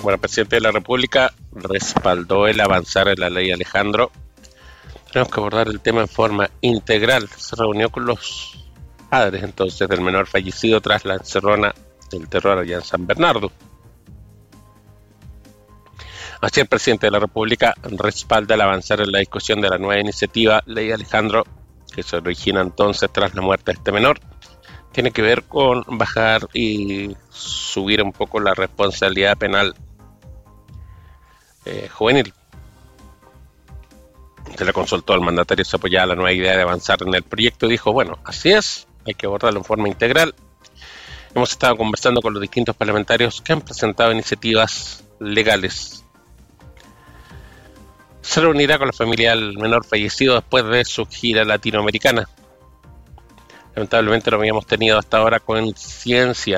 Bueno, el presidente de la República respaldó el avanzar en la ley Alejandro. Tenemos que abordar el tema en forma integral. Se reunió con los padres entonces del menor fallecido tras la encerrona del terror allá en San Bernardo. Así el presidente de la República respalda el avanzar en la discusión de la nueva iniciativa Ley Alejandro, que se origina entonces tras la muerte de este menor. Tiene que ver con bajar y subir un poco la responsabilidad penal juvenil. Se le consultó al mandatario si apoyaba la nueva idea de avanzar en el proyecto y dijo, bueno, así es, hay que abordarlo en forma integral. Hemos estado conversando con los distintos parlamentarios que han presentado iniciativas legales. Se reunirá con la familia del menor fallecido después de su gira latinoamericana. Lamentablemente no habíamos tenido hasta ahora conciencia